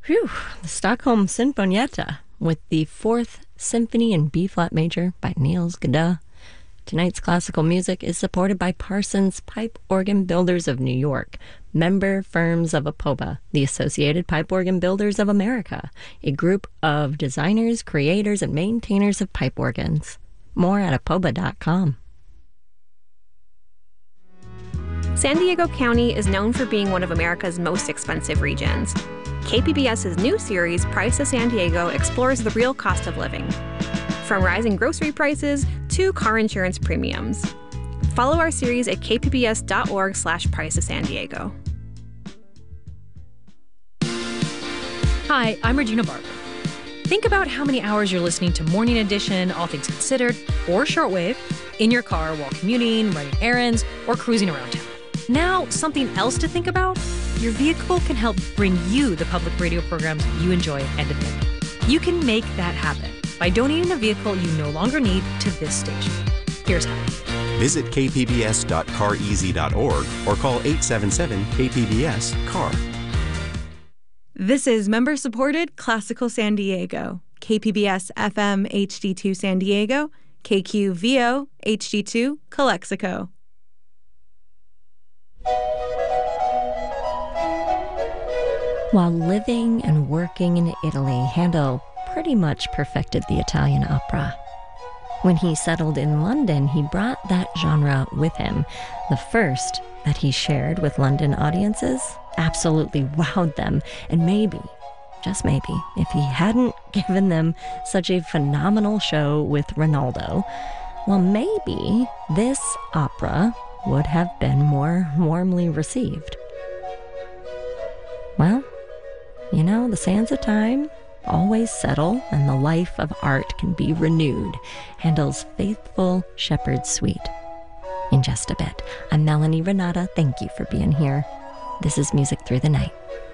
Phew, the Stockholm Sinfonietta with the Fourth Symphony in B-flat major by Niels Gade. Tonight's classical music is supported by Parsons Pipe Organ Builders of New York, member firms of APOBA, the Associated Pipe Organ Builders of America, a group of designers, creators, and maintainers of pipe organs. More at apoba.com. San Diego County is known for being one of America's most expensive regions. KPBS's new series, Price of San Diego, explores the real cost of living, from rising grocery prices to car insurance premiums. Follow our series at kpbs.org/Price of San Diego. Hi, I'm Regina Barber. Think about how many hours you're listening to Morning Edition, All Things Considered, or Shortwave in your car while commuting, running errands, or cruising around town. Now, something else to think about? Your vehicle can help bring you the public radio programs you enjoy and depend on. You can make that happen by donating a vehicle you no longer need to this station. Here's how. Visit kpbs.careasy.org or call 877-KPBS-CAR. This is member-supported Classical San Diego, KPBS FM HD2 San Diego, KQVO HD2 Calexico. While living and working in Italy, Handel pretty much perfected the Italian opera. When he settled in London, he brought that genre with him. The first that he shared with London audiences absolutely wowed them, and maybe, just maybe, if he hadn't given them such a phenomenal show with Ronaldo, well, maybe this opera would have been more warmly received. Well, you know, the sands of time always settle, and the life of art can be renewed. Handel's Faithful Shepherd's Suite. In just a bit. I'm Melanie Renata. Thank you for being here. This is Music Through the Night.